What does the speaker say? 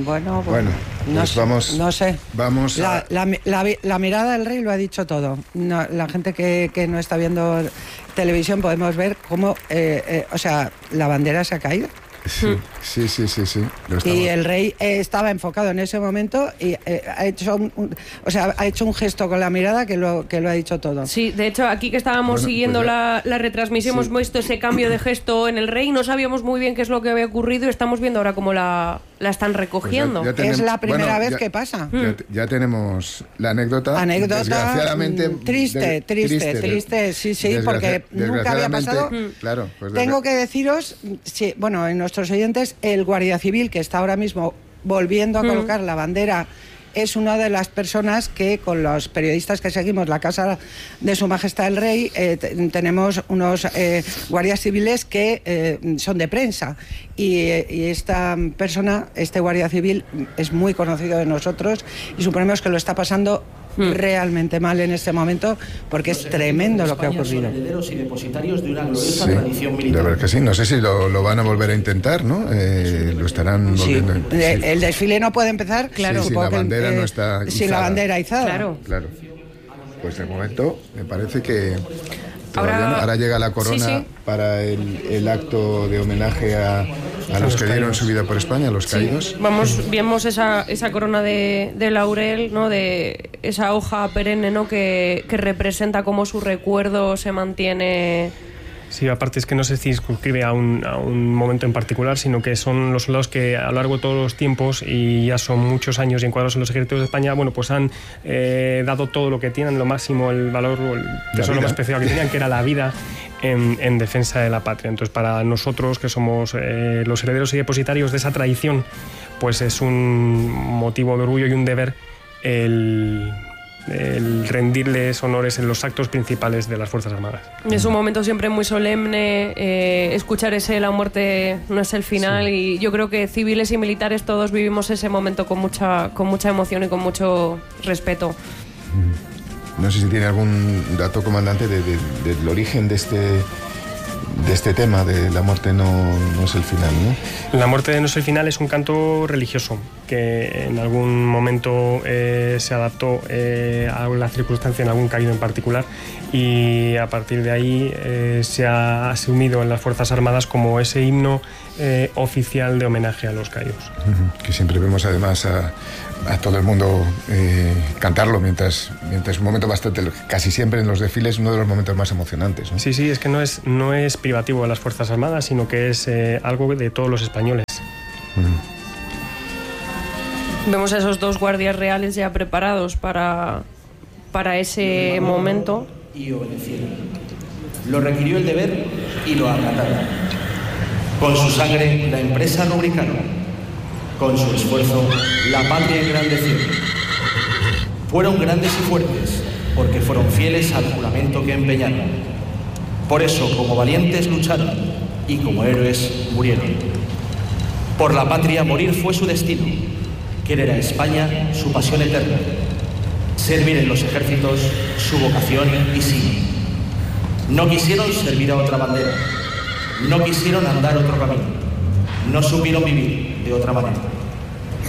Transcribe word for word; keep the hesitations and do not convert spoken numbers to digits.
Bueno, pues, bueno no, pues vamos, no sé. Vamos la, a... la, la, la mirada del rey lo ha dicho todo. No, la gente que, que no está viendo televisión podemos ver cómo, eh, eh, o sea, la bandera se ha caído. Sí, sí, sí, sí, sí. Lo y el rey eh, estaba enfocado en ese momento y eh, ha hecho un, un, o sea, ha hecho un gesto con la mirada que lo, que lo ha dicho todo. Sí, de hecho, aquí que estábamos bueno, siguiendo pues la, la retransmisión, sí. hemos visto ese cambio de gesto en el rey, no sabíamos muy bien qué es lo que había ocurrido y estamos viendo ahora cómo la, la están recogiendo. Pues ya, ya tenemos, es la primera bueno, vez ya, que pasa. Ya, ya tenemos la anécdota. Anécdota desgraciadamente triste, de, triste, triste, triste, sí, sí, porque nunca había pasado. Claro, pues tengo que deciros, sí, bueno, en nuestros oyentes, el Guardia Civil, que está ahora mismo volviendo a colocar mm. la bandera, es una de las personas que, con los periodistas que seguimos la Casa de Su Majestad el Rey, eh, tenemos unos eh, guardias civiles que eh, son de prensa. Y, eh, y esta persona, este guardia civil, es muy conocido de nosotros y suponemos que lo está pasando Hmm. realmente mal en este momento, porque es tremendo lo que ha ocurrido. Herederos y depositarios de una gloriosa sí, tradición militar. La verdad que sí, no sé si lo, lo van a volver a intentar, ¿no? Eh, lo estarán sí. volviendo a... sí. El desfile no puede empezar, claro. Sí, si la bandera que, no está izada. Sin la bandera izada. Claro. Claro. Pues de momento me parece que... Ahora, no. Ahora llega la corona sí, sí. para el, el acto de homenaje a, a los que dieron su vida por España, a los sí. caídos. Vamos, vemos esa, esa corona de, de laurel, ¿no? De esa hoja perenne, ¿no? Que, que representa cómo su recuerdo se mantiene. Sí, aparte es que no se circunscribe a un, a un momento en particular, sino que son los soldados que a lo largo de todos los tiempos, y ya son muchos años y encuadrados en los ejércitos de España, bueno, pues han eh, dado todo lo que tienen, lo máximo, el valor, el tesoro más preciado que tenían, que era la vida en, en defensa de la patria. Entonces, para nosotros, que somos eh, los herederos y depositarios de esa tradición, pues es un motivo de orgullo y un deber el... el rendirles honores en los actos principales de las Fuerzas Armadas. Es un momento siempre muy solemne, eh, escuchar ese la muerte no es el final, sí. y yo creo que civiles y militares todos vivimos ese momento con mucha, con mucha emoción y con mucho respeto. No sé si tiene algún dato, comandante, de, de, de, del origen de este... de este tema de la muerte no, no es el final, ¿no? La muerte no es el final es un canto religioso que en algún momento eh, se adaptó eh, a la circunstancia en algún caído en particular, y a partir de ahí eh, se ha asumido en las Fuerzas Armadas como ese himno eh, oficial de homenaje a los caídos. Uh-huh. Que siempre vemos además a, a todo el mundo eh, cantarlo mientras, mientras un momento bastante, casi siempre en los desfiles, uno de los momentos más emocionantes, ¿no? Sí, sí, es que no es, no es privativo de las Fuerzas Armadas, sino que es eh, algo de todos los españoles. Uh-huh. Vemos a esos dos guardias reales ya preparados para, para ese momento. Y obedecieron. Lo requirió el deber y lo acataron. Con su sangre la empresa rubricaron. Con su esfuerzo la patria engrandecieron. Fueron grandes y fuertes porque fueron fieles al juramento que empeñaron. Por eso, como valientes lucharon y como héroes murieron. Por la patria morir fue su destino. Querer a España su pasión eterna. Servir en los ejércitos su vocación y sí. No quisieron servir a otra bandera. No quisieron andar otro camino. No supieron vivir de otra manera.